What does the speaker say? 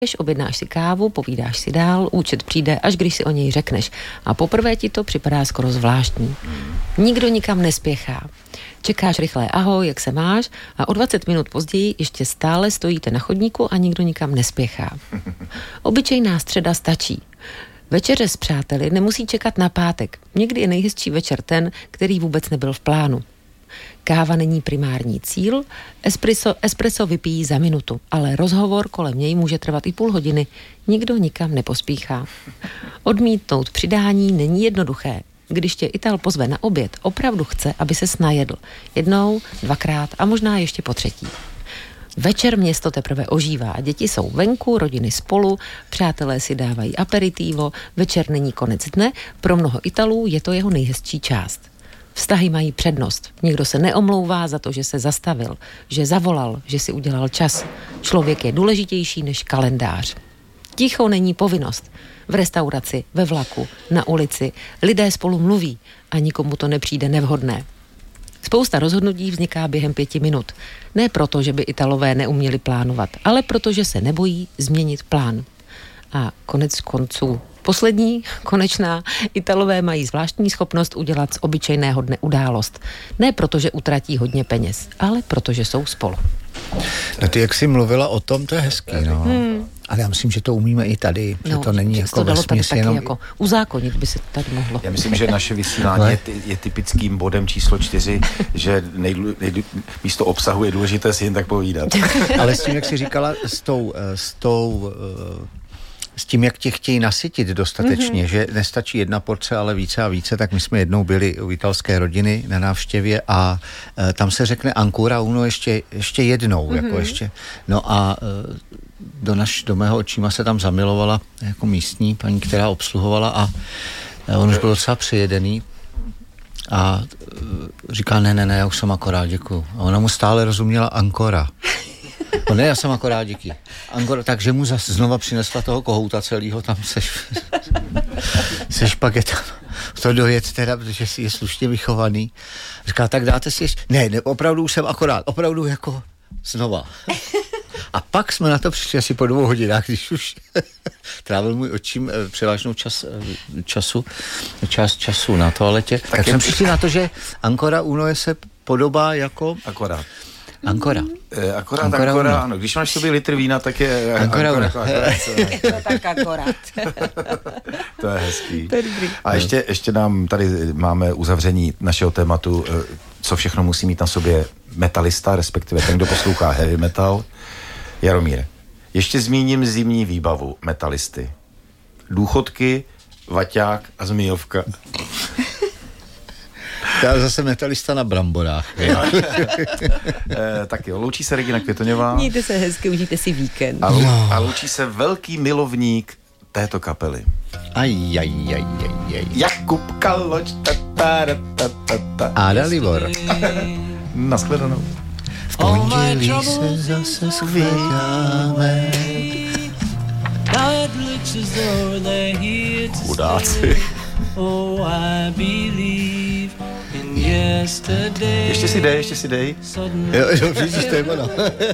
Objednáš si kávu, povídáš si dál, účet přijde, až když si o něj řekneš. A poprvé ti to připadá skoro zvláštní. Nikdo nikam nespěchá. Čekáš rychlé ahoj, jak se máš, a o 20 minut později ještě stále stojíte na chodníku a nikdo nikam nespěchá. Obyčejná středa stačí. Večeře s přáteli nemusí čekat na pátek. Někdy je nejhezčí večer ten, který vůbec nebyl v plánu. Káva není primární cíl, espresso vypijí za minutu, ale rozhovor kolem něj může trvat i půl hodiny. Nikdo nikam nepospíchá. Odmítnout přidání není jednoduché. Když tě Ital pozve na oběd, opravdu chce, aby ses najedl. Jednou, dvakrát a možná ještě po třetí. Večer město teprve ožívá, děti jsou venku, rodiny spolu, přátelé si dávají aperitivo, večer není konec dne, pro mnoho Italů je to jeho nejhezčí část. Vztahy mají přednost. Nikdo se neomlouvá za to, že se zastavil, že zavolal, že si udělal čas. Člověk je důležitější než kalendář. Ticho není povinnost. V restauraci, ve vlaku, na ulici lidé spolu mluví a nikomu to nepřijde nevhodné. Spousta rozhodnutí vzniká během 5 minut. Ne proto, že by Italové neuměli plánovat, ale proto, že se nebojí změnit plán. A konec konců poslední, konečná, Italové mají zvláštní schopnost udělat z obyčejného dne událost. Ne proto, že utratí hodně peněz, ale proto, že jsou spolu. No ty, jak jsi mluvila o tom, to je hezký, no. Ale já myslím, že to umíme i tady, že to není jako vesměs jenom... Jako uzákonit by se tady mohlo. Já myslím, že naše vysílání je typickým bodem číslo 4, že místo obsahu je důležité si jen tak povídat. Ale s tím, jak jsi říkala, s tím, jak tě chtějí nasytit dostatečně, že nestačí jedna porce, ale více a více, tak my jsme jednou byli u italské rodiny na návštěvě a tam se řekne ancora uno ještě jednou, jako ještě. No a do mého očíma se tam zamilovala jako místní paní, která obsluhovala a on už byl docela přijedený a říká, ne, já už jsem akorát, děkuju. A ona mu stále rozuměla ancora. No ne, já jsem akorát, díky. Angora, takže mu znova přinesla toho kohouta celýho, tam se špagetem. To dojet teda, protože si je slušně vychovaný. Říká, tak dáte si ještě... Ne, opravdu už jsem akorát, opravdu jako znova. A pak jsme na to přišli asi po 2 hodinách, když už trávil můj očím převážnou část času na toaletě. Tak jsem přišli na to, že ancora uno se podobá jako... Akorát. Ancora. Akorát, ano. Když máš sobě litr vína, tak je akorát. Tak akorát. To je hezký. A ještě nám tady máme uzavření našeho tématu, co všechno musí mít na sobě metalista, respektive ten, kdo poslouchá heavy metal. Jaromíre, ještě zmíním zimní výbavu metalisty. Důchodky, vaťák a zmijovka. Já zase metalista na bramborách. Tak jo, loučí se Regina Květoňová. Mějte se hezky, užijte si víkend. A loučí se velký milovník této kapely. Jakub Kaloč. Ada Libor. Nashledanou. V pondělí se zase shledáme. Chudáci. Ještě si dej. Jo, vidíš, to je ono.